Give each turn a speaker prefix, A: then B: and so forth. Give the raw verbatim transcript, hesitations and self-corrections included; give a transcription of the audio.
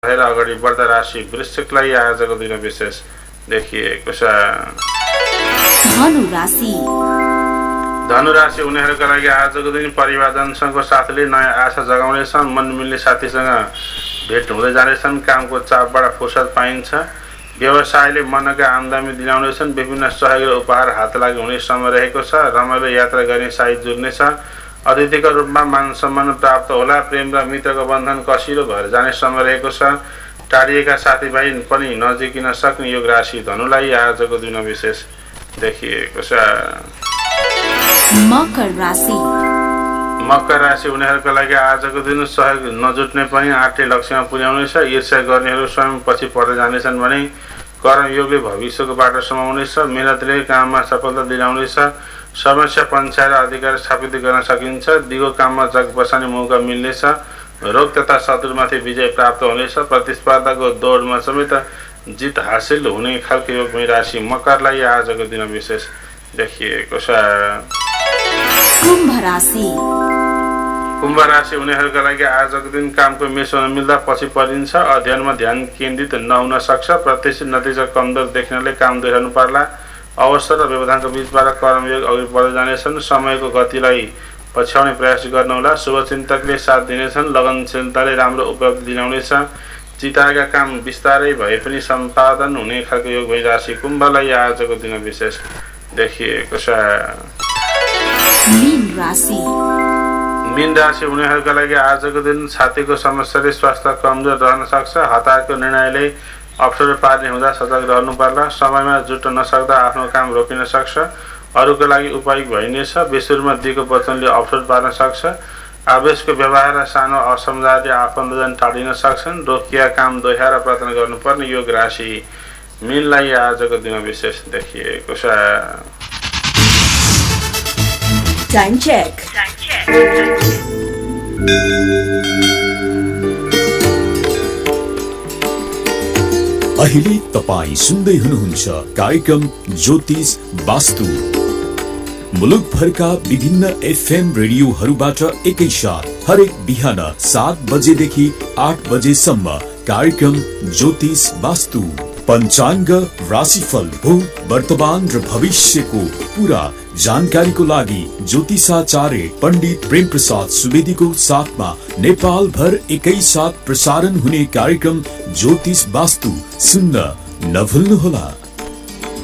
A: भएर अगाडि बढ्दा राशि वृश्चिकलाई आजको दिन विशेष देखिएको छ।
B: धनु राशि
A: धनु राशि उनीहरूका लागि आजको दिन परिवारजनसँगको साथले नयाँ आशा जगाउनेछन्। मन मिल्ने साथीसँग भेट हुँदै जानेछन्। कामको चापबाट फुर्सद पाइन्छ। व्यवसायले मनका आमदानी दिलाउनेछन्। विभिन्न सहयोग र उपहार हात लागि हुने समय रहेको छ। रमाइलो यात्रा गर्ने साइज जुर्नेछ। अतिथिको रूपमा मान सम्मान प्राप्त होला। प्रेम र मित्रको बन्धन कसिलो भएर जाने समय रहेको छ। टाढिएका साथीभाइ पनि नजिकिन सक्ने योग राशि धनुलाई आजको दिन विशेष देखिएको छ।
B: मकर राशि
A: मकर राशि उनीहरूका लागि आजको दिन सहयोग नजुट्ने पनि आँटले लक्ष्यमा पुर्याउनेछ। ईर्ष्या गर्नेहरू स्वयं पछि पर्दै जानेछन् भने कर्मयोगले भविष्यको बाटो समाउनेछ। मेहनतले काममा सफलता दिलाउनेछ। समस्या पञ्चायत अधिकार स्थापित गर्न सकिन्छ। दिगो काममा जग बसाउने मौका मिल्नेछ। रोग तथा शत्रुमाथि विजय प्राप्त हुनेछ। प्रतिस्पर्धाको दौडमा समेत जित हासिल हुने खालको योगमय राशि मकरलाई आजको दिन विशेष देखिएको छ।
B: कुम्भ राशि
A: कुम्भ राशि उनीहरूका लागि आजको दिन कामको मेसो नमिल्दा पछि परिन्छ। अध्ययनमा ध्यान केन्द्रित नहुन सक्छ। प्रत्याशित नतिजा कमजोर देखिनाले काम दोहोर्याउनु पर्ला। अवसर र व्यवधानको बीचबाट कर्मयोग अघि बढ्दै जानेछन्। समयको गतिलाई पछ्याउने प्रयास गर्नुहोला। शुभचिन्तकले साथ दिनेछन्। लगनशीलताले राम्रो उपलब्धि दिलाउनेछ। चिताएका काम बिस्तारै भए पनि सम्पादन हुने खालको योग भई राशि कुम्भलाई आजको दिन विशेष देखिएको छ।
B: मीन राशि
A: मीन राशि उनीहरूका लागि आजको दिन छातीको समस्याले स्वास्थ्य कमजोर रहन सक्छ। हतारको निर्णयले अप्ठ्यारो पार्ने हुँदा सजग रहनु पर्ला। समयमा जुट्न नसक्दा आफ्नो काम रोकिन सक्छ। अरूको लागि उपयोग भइनेछ। बेसुरमा दिएको वचनले अप्ठ्यारो पार्न सक्छ। आवेशको व्यवहार र सानो असमझदाले आफन्तजन टाढिन सक्छन्। रोकिया काम दोहोऱ्याएर प्रार्थना गर्नुपर्ने योग राशि मीनलाई आजको दिन विशेष देखिएको छ।
B: टाइम चेक
C: अहिले तपाई सुन्दै हुनुहुन्छ कार्यक्रम ज्योतिष वास्तु। मुलुक भरका विभिन्न एफएम रेडियोहरूबाट एकैसाथ हरेक बिहान सात बजेदेखि आठ बजेसम्म कार्यक्रम ज्योतिष वास्तु। पञ्चाङ्ग, राशिफल, भूत, वर्तमान र भविष्यको पूरा जानकारीको लागि ज्योतिषाचार्य पण्डित प्रेम प्रसाद सुवेदीको साथमा नेपाल भर एकैसाथ प्रसारण हुने कार्यक्रम ज्योतिष वास्तु सुन्न नभुल्नुहोला।